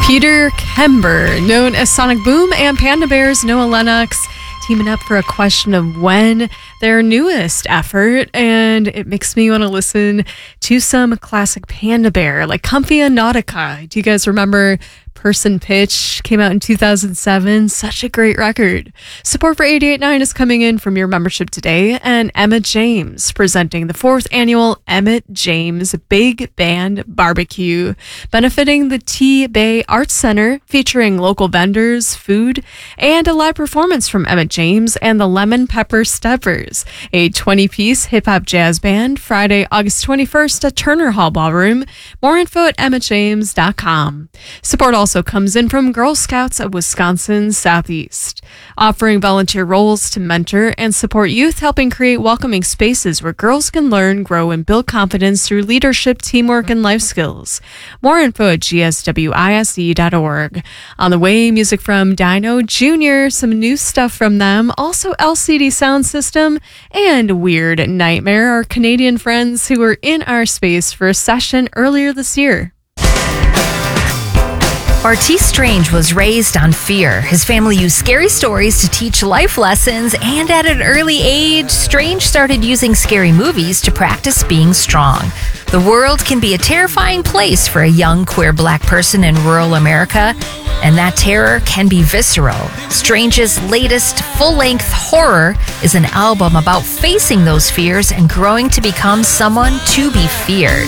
Peter Kember, known as Sonic Boom, and Panda Bear's Noah Lennox teaming up for A Question of When, their newest effort, and it makes me want to listen to some classic Panda Bear, like Cumbia Nautica. Do you guys remember Person Pitch? Came out in 2007. Such a great record. Support for 88.9 is coming in from your membership today, and Emma James presenting the 4th annual Emmett James Big Band Barbecue, benefiting the T-Bay Arts Center, featuring local vendors, food, and a live performance from Emmett James and the Lemon Pepper Steppers, a 20-piece hip-hop jazz band, Friday, August 21st at Turner Hall Ballroom. More info at emmajames.com. Support also comes in from Girl Scouts of Wisconsin Southeast, offering volunteer roles to mentor and support youth, helping create welcoming spaces where girls can learn, grow, and build confidence through leadership, teamwork, and life skills. More info at gswise.org. On the way, music from Dino Jr., some new stuff from them, also LCD Sound System, and Weird Nightmare, our Canadian friends who were in our space for a session earlier this year. Bartees Strange was raised on fear. His family used scary stories to teach life lessons, and at an early age, Strange started using scary movies to practice being strong. The world can be a terrifying place for a young queer black person in rural America, and that terror can be visceral. Strange's latest full-length horror is an album about facing those fears and growing to become someone to be feared.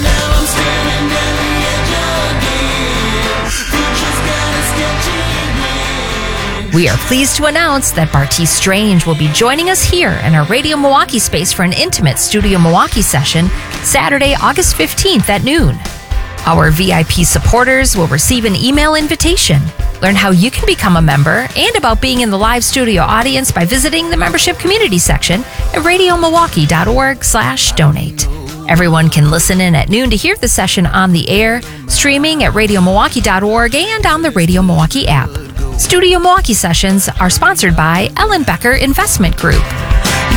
We are pleased to announce that Bartees Strange will be joining us here in our Radio Milwaukee space for an intimate Studio Milwaukee session Saturday, August 15th at noon. Our VIP supporters will receive an email invitation. Learn how you can become a member and about being in the live studio audience by visiting the membership community section at radiomilwaukee.org/donate. Everyone can listen in at noon to hear the session on the air, streaming at radiomilwaukee.org and on the Radio Milwaukee app. Studio Milwaukee sessions are sponsored by Ellen Becker Investment Group.